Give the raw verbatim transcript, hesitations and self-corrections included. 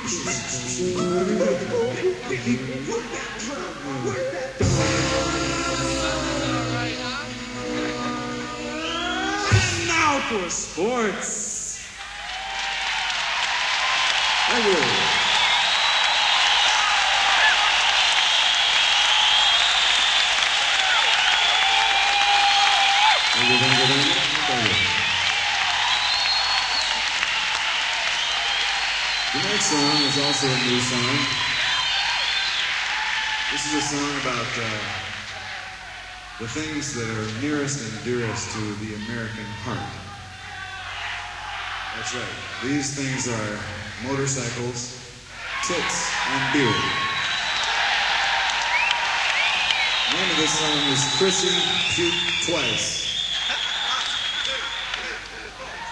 And now for sports. Thank you. Thank you, thank you, thank you. Thank you. The next song is also a new song. This is a song about uh, the things that are nearest and dearest to the American heart. That's right. These things are motorcycles, tits, and beer. The name of this song is Chrissy Puke Twice.